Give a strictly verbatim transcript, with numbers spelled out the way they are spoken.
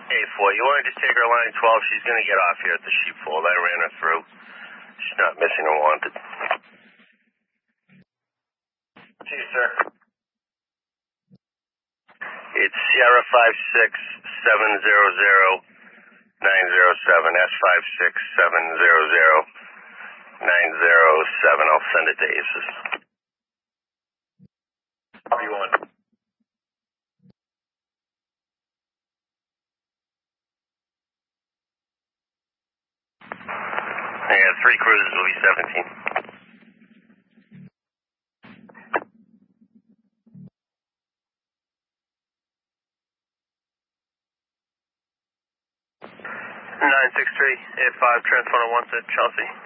A four, you want to just take her line twelve? She's going to get off here at the sheepfold. I ran her through. She's not missing or wanted. See you, sir. It's Sierra five six seven zero zero nine zero seven, S five six seven zero zero nine zero seven. I'll send it to Aces. Copy one. Yeah, three cruises will be seventeen. nine six three eight five, transponder one to Chelsea.